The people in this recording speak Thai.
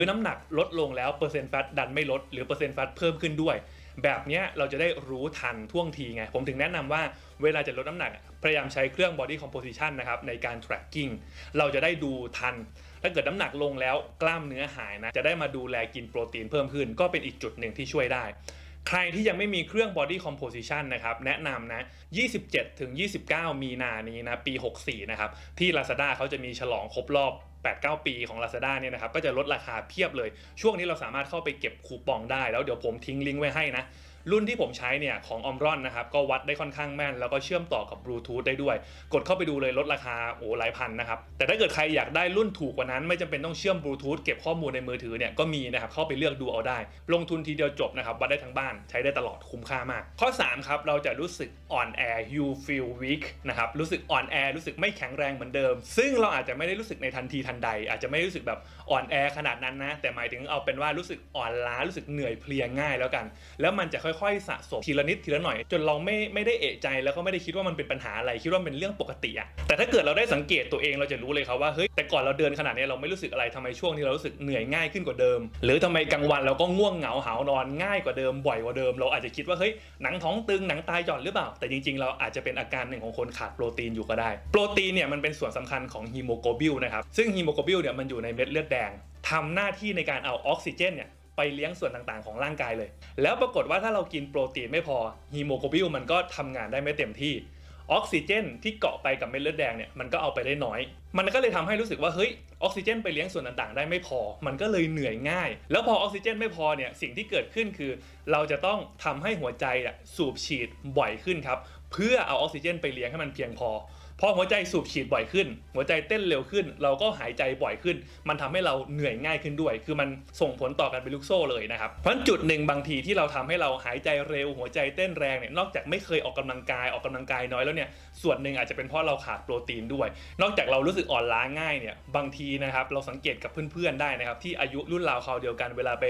คือน้ำหนักลดลงแล้วเปอร์เซ็นต์แฟตดันไม่ลดหรือเปอร์เซ็นต์แฟตเพิ่มขึ้นด้วยแบบนี้เราจะได้รู้ทันท่วงทีไงผมถึงแนะนำว่าเวลาจะลดน้ำหนักพยายามใช้เครื่อง body composition นะครับในการ tracking เราจะได้ดูทันถ้าเกิดน้ำหนักลงแล้วกล้ามเนื้อหายนะจะได้มาดูแลกินโปรตีนเพิ่มขึ้นก็เป็นอีกจุดหนึ่งที่ช่วยได้ใครที่ยังไม่มีเครื่อง body composition นะครับแนะนำนะ27-29 มีนานี้นะปี64นะครับที่ Lazada เขาจะมีฉลองครบรอบ8-9 ปีของ Lazada เนี่ยนะครับก็จะลดราคาเพียบเลยช่วงนี้เราสามารถเข้าไปเก็บคูปองได้แล้วเดี๋ยวผมทิ้งลิงก์ไว้ให้นะรุ่นที่ผมใช้เนี่ยของ Omron นะครับก็วัดได้ค่อนข้างแม่นแล้วก็เชื่อมต่อกับบลูทูธได้ด้วยกดเข้าไปดูเลยลดราคาหลายพันนะครับแต่ถ้าเกิดใครอยากได้รุ่นถูกกว่านั้นไม่จำเป็นต้องเชื่อมบลูทูธเก็บข้อมูลในมือถือเนี่ยก็มีนะครับเข้าไปเลือกดูเอาได้ลงทุนทีเดียวจบนะครับวัดได้ทั้งบ้านใช้ได้ตลอดคุ้มค่ามากข้อ3ครับเราจะรู้สึกอ่อนแอ you feel weak นะครับรู้สึกอ่อนแอรู้สึกไม่แข็งแรงเหมือนเดิมซึ่งเราอาจจะไม่ได้รู้สึกในทันทีทันใดอาจจะไม่รู้สึกแบบอ่อนแอขนาดนั้นนะแต่หมายถึงเอาเป็นว่ารู้สึกอ่อนล้ารู้สึกเหนื่อยเพลียง่ายแล้วกันแล้วมันจะค่อยๆสะสมทีละนิดทีละหน่อยจนเราไม่ได้เอะใจแล้วก็ไม่ได้คิดว่ามันเป็นปัญหาอะไรคิดว่าเป็นเรื่องปกติอะแต่ถ้าเกิดเราได้สังเกตตัวเองเราจะรู้เลยครับว่าเฮ้ยแต่ก่อนเราเดินขนาดนี้เราไม่รู้สึกอะไรทำไมช่วงนี้เรารู้สึกเหนื่อยง่ายขึ้นกว่าเดิมหรือทำไมกลางวันเราก็ง่วงเหงาหาวนอนง่ายกว่าเดิมบ่อยกว่าเดิมเราอาจจะคิดว่าเฮ้ยหนังท้องตึงหนังตาหย่อนหรือเปล่าแต่จริงๆเราอาจจะเป็นอาการหนึ่งของคนขาดโปรตีนอยู่ก็ได้โปรตีนเนี่ยมันเป็นส่วนสำคัญของฮีโมโกลบินนะครับซึ่งฮีโมโกลบินเนี่ยมันอยู่ในเม็ดเลือดแดงทำหน้าที่ในการเอาออกซิเจนเนี่ยไปเลี้ยงส่วนต่างๆของร่างกายเลยแล้วปรากฏว่าถ้าเรากินโปรตีนไม่พอฮีโมโกลบินมันก็ทำงานได้ไม่เต็มที่ออกซิเจนที่เกาะไปกับเม็ดเลือดแดงเนี่ยมันก็เอาไปได้น้อยมันก็เลยทำให้รู้สึกว่าเฮ้ยออกซิเจนไปเลี้ยงส่วนต่างๆได้ไม่พอมันก็เลยเหนื่อยง่ายแล้วพอออกซิเจนไม่พอเนี่ยสิ่งที่เกิดขึ้นคือเราจะต้องทำให้หัวใจสูบฉีดบ่อยขึ้นครับเพื่อเอาออกซิเจนไปเลี้ยงให้มันเพียงพอพอหัวใจสูบฉีดบ่อยขึ้นหัวใจเต้นเร็วขึ้นเราก็หายใจบ่อยขึ้นมันทำให้เราเหนื่อยง่ายขึ้นด้วยคือมันส่งผลต่อกันเป็นลูกโซ่เลยนะครับเพราะจุดหนึ่งบางทีที่เราทำให้เราหายใจเร็วหัวใจเต้นแรงเนี่ยนอกจากไม่เคยออกกำลังกายน้อยแล้วเนี่ยส่วนหนึ่งอาจจะเป็นเพราะเราขาดโปรตีนด้วยนอกจากเรารู้สึกอ่อนล้าง่ายเนี่ยบางทีนะครับเราสังเกตกับเพื่อนๆได้นะครับที่อายุรุ่นราวคราวเดียวกันเวลาไป